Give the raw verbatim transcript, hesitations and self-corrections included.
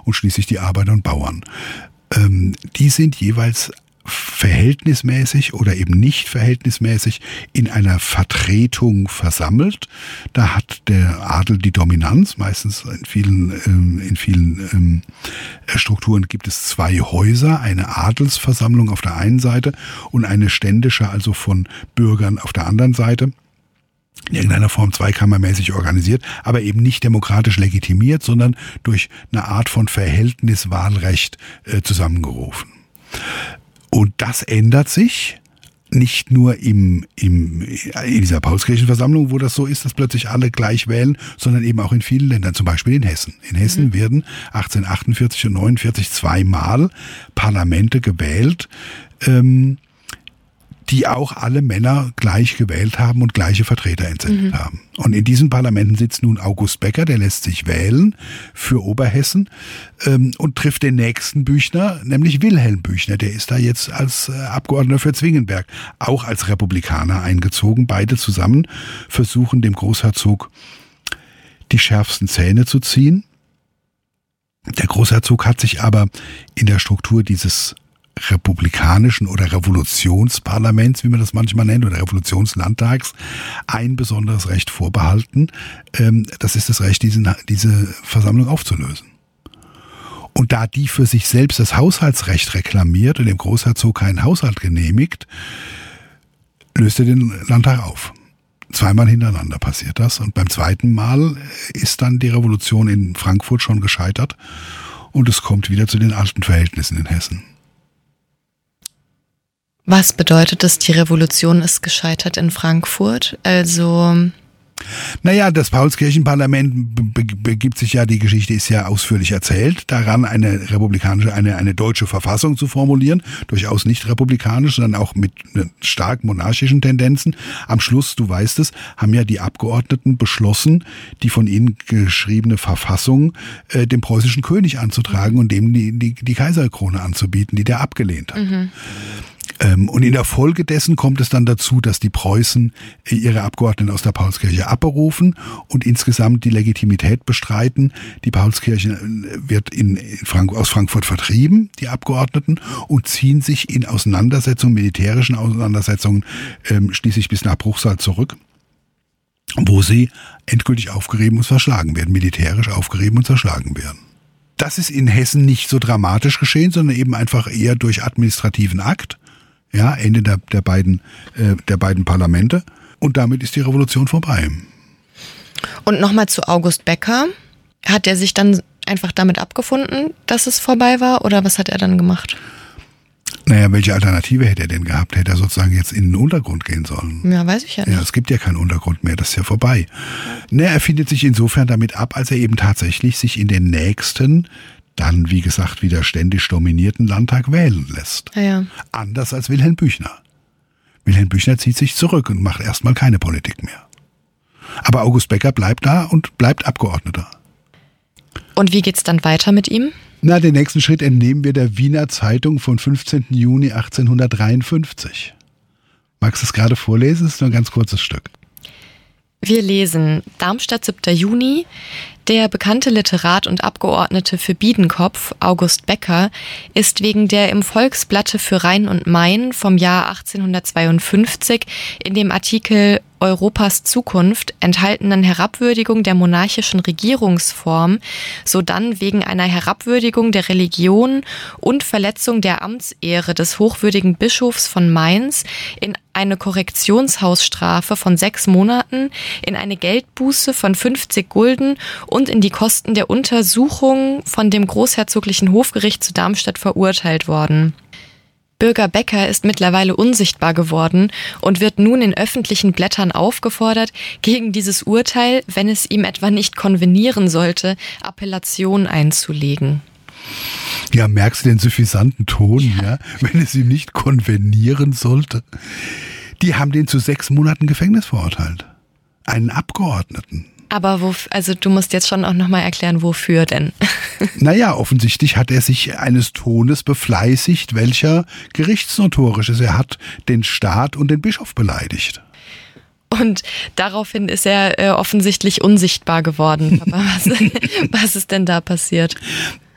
und schließlich die Arbeiter und Bauern. Ähm, die sind jeweils verhältnismäßig oder eben nicht verhältnismäßig in einer Vertretung versammelt. Da hat der Adel die Dominanz. Meistens in vielen, ähm, in vielen ähm, Strukturen gibt es zwei Häuser, eine Adelsversammlung auf der einen Seite und eine ständische, also von Bürgern auf der anderen Seite. In irgendeiner Form zweikammermäßig organisiert, aber eben nicht demokratisch legitimiert, sondern durch eine Art von Verhältniswahlrecht äh, zusammengerufen. Und das ändert sich nicht nur im, im, in dieser Paulskirchenversammlung, wo das so ist, dass plötzlich alle gleich wählen, sondern eben auch in vielen Ländern, zum Beispiel in Hessen. In Hessen mhm. werden achtzehnhundertachtundvierzig und neunundvierzig zweimal Parlamente gewählt, ähm, die auch alle Männer gleich gewählt haben und gleiche Vertreter entsendet mhm. haben. Und in diesen Parlamenten sitzt nun August Becker, der lässt sich wählen für Oberhessen ähm, und trifft den nächsten Büchner, nämlich Wilhelm Büchner. Der ist da jetzt als äh, Abgeordneter für Zwingenberg, auch als Republikaner eingezogen. Beide zusammen versuchen dem Großherzog die schärfsten Zähne zu ziehen. Der Großherzog hat sich aber in der Struktur dieses republikanischen oder Revolutionsparlaments, wie man das manchmal nennt, oder Revolutionslandtags, ein besonderes Recht vorbehalten. Das ist das Recht, diese, diese Versammlung aufzulösen. Und da die für sich selbst das Haushaltsrecht reklamiert und dem Großherzog keinen Haushalt genehmigt, löst er den Landtag auf. Zweimal hintereinander passiert das. Und beim zweiten Mal ist dann die Revolution in Frankfurt schon gescheitert und es kommt wieder zu den alten Verhältnissen in Hessen. Was bedeutet es, die Revolution ist gescheitert in Frankfurt? Also... Naja, das Paulskirchenparlament begibt sich ja, die Geschichte ist ja ausführlich erzählt, daran eine republikanische, eine, eine deutsche Verfassung zu formulieren, durchaus nicht republikanisch, sondern auch mit stark monarchischen Tendenzen. Am Schluss, du weißt es, haben ja die Abgeordneten beschlossen, die von ihnen geschriebene Verfassung äh, dem preußischen König anzutragen und dem die, die, die Kaiserkrone anzubieten, die der abgelehnt hat. Mhm. Und in der Folge dessen kommt es dann dazu, dass die Preußen ihre Abgeordneten aus der Paulskirche abberufen und insgesamt die Legitimität bestreiten. Die Paulskirche wird in Frank- aus Frankfurt vertrieben, die Abgeordneten, und ziehen sich in Auseinandersetzungen, militärischen Auseinandersetzungen, ähm, schließlich bis nach Bruchsal zurück, wo sie endgültig aufgerieben und zerschlagen werden, militärisch aufgerieben und zerschlagen werden. Das ist in Hessen nicht so dramatisch geschehen, sondern eben einfach eher durch administrativen Akt. Ja, Ende der, der, beiden, äh, der beiden Parlamente. Und damit ist die Revolution vorbei. Und nochmal zu August Becker. Hat er sich dann einfach damit abgefunden, dass es vorbei war? Oder was hat er dann gemacht? Naja, welche Alternative hätte er denn gehabt? Hätte er sozusagen jetzt in den Untergrund gehen sollen? Ja, weiß ich ja nicht. Ja, es gibt ja keinen Untergrund mehr, das ist ja vorbei. Naja, er findet sich insofern damit ab, als er eben tatsächlich sich in den nächsten, dann, wie gesagt, wieder ständisch dominierten Landtag wählen lässt. Ja, ja. Anders als Wilhelm Büchner. Wilhelm Büchner zieht sich zurück und macht erstmal keine Politik mehr. Aber August Becker bleibt da und bleibt Abgeordneter. Und wie geht's dann weiter mit ihm? Na, den nächsten Schritt entnehmen wir der Wiener Zeitung vom fünfzehnten Juni achtzehnhundertdreiundfünfzig. Magst du es gerade vorlesen? Das ist nur ein ganz kurzes Stück. Wir lesen Darmstadt, siebter Juni. Der bekannte Literat und Abgeordnete für Biedenkopf, August Becker, ist wegen der im Volksblatte für Rhein und Main vom Jahr achtzehnhundertzweiundfünfzig in dem Artikel Europas Zukunft enthaltenen Herabwürdigung der monarchischen Regierungsform sodann wegen einer Herabwürdigung der Religion und Verletzung der Amtsehre des hochwürdigen Bischofs von Mainz in eine Korrektionshausstrafe von sechs Monaten, in eine Geldbuße von fünfzig Gulden und in die Kosten der Untersuchung von dem Großherzoglichen Hofgericht zu Darmstadt verurteilt worden. Bürger Becker ist mittlerweile unsichtbar geworden und wird nun in öffentlichen Blättern aufgefordert, gegen dieses Urteil, wenn es ihm etwa nicht konvenieren sollte, Appellation einzulegen. Ja, merkst du den suffisanten Ton, ja. ja, wenn es ihm nicht konvenieren sollte? Die haben den zu sechs Monaten Gefängnis verurteilt. Einen Abgeordneten. Aber wo, also du musst jetzt schon auch nochmal erklären, wofür denn? Naja, offensichtlich hat er sich eines Tones befleißigt, welcher gerichtsnotorisch ist. Er hat den Staat und den Bischof beleidigt. Und daraufhin ist er äh, offensichtlich unsichtbar geworden. Aber was, was ist denn da passiert?